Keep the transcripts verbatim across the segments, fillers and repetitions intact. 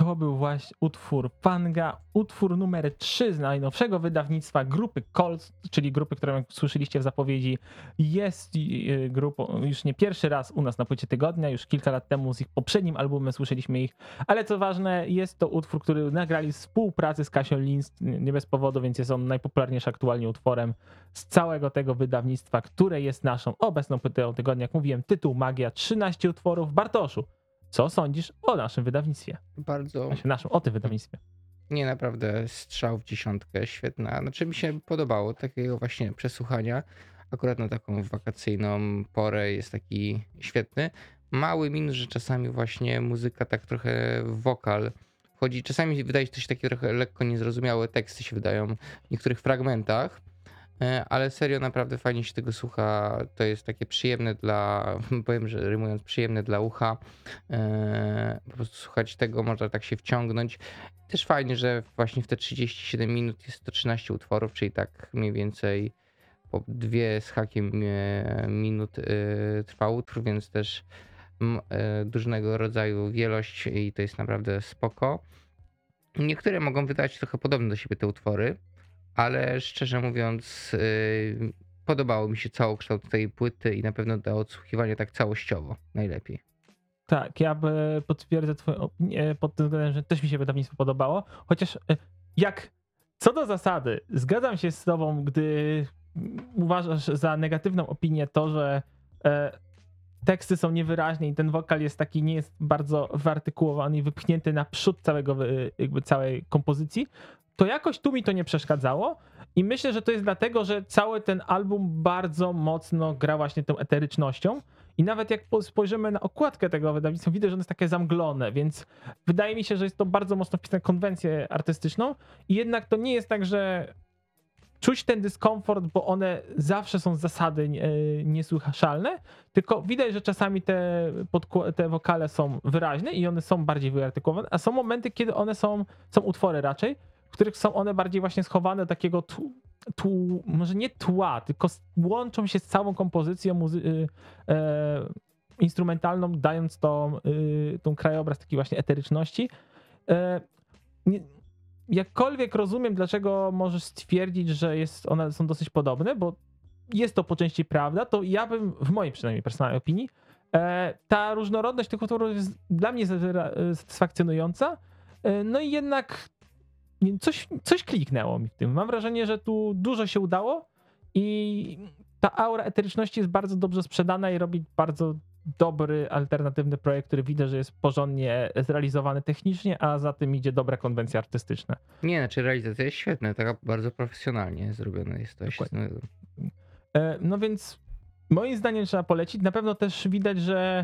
to był właśnie utwór Panga, utwór numer trzy z najnowszego wydawnictwa grupy Colt, czyli grupy, którą jak słyszeliście w zapowiedzi jest y, grupą już nie pierwszy raz u nas na płycie tygodnia, już kilka lat temu z ich poprzednim albumem słyszeliśmy ich, ale co ważne jest to utwór, który nagrali w współpracy z Kasią Linst, nie bez powodu, więc jest on najpopularniejszym aktualnie utworem z całego tego wydawnictwa, które jest naszą obecną płytą tygodnia. Jak mówiłem, tytuł Magia, trzynaście utworów. Bartoszu, co sądzisz o naszym wydawnictwie? Bardzo, Znaczy naszym, o tym wydawnictwie. nie naprawdę strzał w dziesiątkę, świetna. Znaczy mi się podobało takiego właśnie przesłuchania. Akurat na taką wakacyjną porę jest taki świetny. Mały minus, że czasami właśnie muzyka tak trochę w wokal wchodzi. Czasami wydaje się coś takie trochę lekko niezrozumiałe teksty się wydają w niektórych fragmentach. E, Ale serio, naprawdę fajnie się tego słucha. To jest takie przyjemne dla, powiem, że rymując, przyjemne dla ucha. E, Po prostu słuchać tego, można tak się wciągnąć. Też fajnie, że właśnie w te trzydzieści siedem minut jest to trzynaście utworów, czyli tak mniej więcej po dwie z hakiem e, minut e, trwa utwór, więc też m, e, różnego rodzaju wielość i to jest naprawdę spoko. Niektóre mogą wydać się trochę podobne do siebie te utwory, ale szczerze mówiąc yy, podobało mi się całokształt tej płyty i na pewno do odsłuchiwania tak całościowo najlepiej. Tak, ja by potwierdzę twoją opinię pod tym względem, że też mi się wydawnictwo podobało, chociaż e, jak co do zasady zgadzam się z tobą, gdy uważasz za negatywną opinię to, że e, teksty są niewyraźne i ten wokal jest taki, nie jest bardzo wyartykułowany i wypchnięty naprzód całego, wy- jakby całej kompozycji, to jakoś tu mi to nie przeszkadzało i myślę, że to jest dlatego, że cały ten album bardzo mocno gra właśnie tą eterycznością i nawet jak po- spojrzymy na okładkę tego wydawnictwa, widać, że ono jest takie zamglone, więc wydaje mi się, że jest to bardzo mocno wpisane w konwencję artystyczną i jednak to nie jest tak, że czuć ten dyskomfort, bo one zawsze są z zasady e, niesłyszalne, tylko widać, że czasami te, podkł- te wokale są wyraźne i one są bardziej wyartykułowane, a są momenty, kiedy one są, są utwory raczej, w których są one bardziej właśnie schowane do takiego tł, tł, może nie tła, tylko s- łączą się z całą kompozycją muzy- y, e, instrumentalną, dając tą, y, tą krajobraz takiej właśnie eteryczności. E, nie, jakkolwiek rozumiem, dlaczego możesz stwierdzić, że jest, one są dosyć podobne, bo jest to po części prawda, to ja bym, w mojej przynajmniej personalnej opinii, e, ta różnorodność tych utworów jest dla mnie zatyra- satysfakcjonująca, e, no i jednak nie- coś, coś kliknęło mi w tym. Mam wrażenie, że tu dużo się udało i ta aura eteryczności jest bardzo dobrze sprzedana i robi bardzo dobry, alternatywny projekt, który widzę, że jest porządnie zrealizowany technicznie, a za tym idzie dobra konwencja artystyczna. Nie, znaczy realizacja jest świetna, taka bardzo profesjonalnie zrobione jest to. Ja się Dokładnie. zgadzam. E, No więc moim zdaniem trzeba polecić. Na pewno też widać, że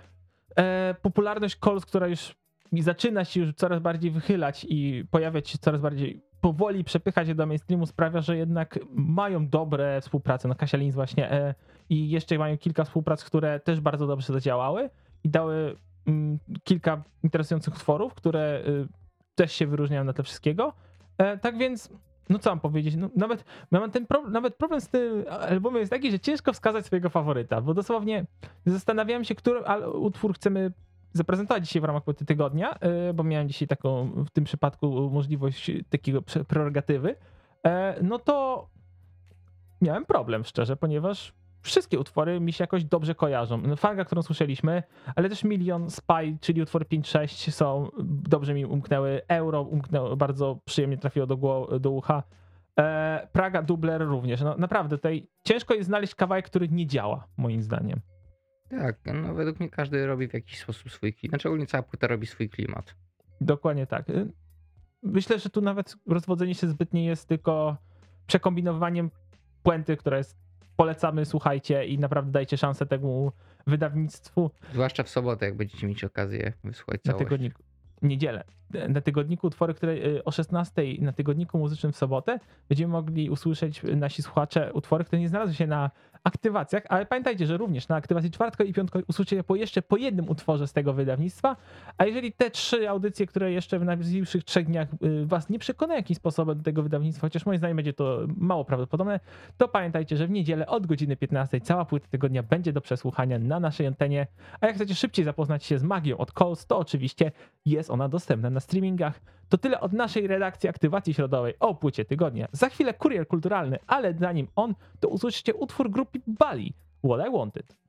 e, popularność Coles, która już zaczyna się już coraz bardziej wychylać i pojawiać się coraz bardziej powoli, przepychać się do mainstreamu, sprawia, że jednak mają dobre współprace. No Kasia Linz właśnie e, i jeszcze mają kilka współprac, które też bardzo dobrze zadziałały i dały mm, kilka interesujących utworów, które y, też się wyróżniają na tle wszystkiego. E, tak więc no co mam powiedzieć, no, nawet, mam ten pro, nawet problem z tym albumem jest taki, że ciężko wskazać swojego faworyta, bo dosłownie zastanawiałem się, który al- utwór chcemy zaprezentować dzisiaj w ramach płyty tygodnia, y, bo miałem dzisiaj taką w tym przypadku możliwość takiego prze- prerogatywy, e, no to miałem problem szczerze, ponieważ wszystkie utwory mi się jakoś dobrze kojarzą. No, Fanga, którą słyszeliśmy, ale też Milion, Spy, czyli utwory pięć sześć są, dobrze mi umknęły. Euro umknęło, bardzo przyjemnie trafiło do, gło- do ucha. E, Praga, Dubler również. No, naprawdę tutaj ciężko jest znaleźć kawałek, który nie działa, moim zdaniem. Tak, no według mnie każdy robi w jakiś sposób swój klimat. Znaczy ogólnie cała płyta robi swój klimat. Dokładnie tak. Y, Myślę, że tu nawet rozwodzenie się zbytnie jest tylko przekombinowaniem puenty, która jest polecamy, słuchajcie i naprawdę dajcie szansę temu wydawnictwu. Zwłaszcza w sobotę, jak będziecie mieć okazję wysłuchać Na całości. tygodniku, niedzielę, na tygodniku utwory, które y, o szesnastej na tygodniku muzycznym w sobotę będziemy mogli usłyszeć y, nasi słuchacze utwory, które nie znalazły się na aktywacjach, ale pamiętajcie, że również na aktywacji czwartkowej i piątkowej usłyszycie po jeszcze po jednym utworze z tego wydawnictwa, a jeżeli te trzy audycje, które jeszcze w najbliższych trzech dniach y, was nie przekonają jakimś sposobem do tego wydawnictwa, chociaż moim zdaniem będzie to mało prawdopodobne, to pamiętajcie, że w niedzielę od godziny piętnastej cała płyta tygodnia będzie do przesłuchania na naszej antenie, a jak chcecie szybciej zapoznać się z magią od Coles, to oczywiście jest ona dostępna na streamingach. To tyle od naszej redakcji Aktywacji Środowej o płycie tygodnia. Za chwilę kurier kulturalny, ale zanim on, to usłyszycie utwór grupy Bali, What I Wanted.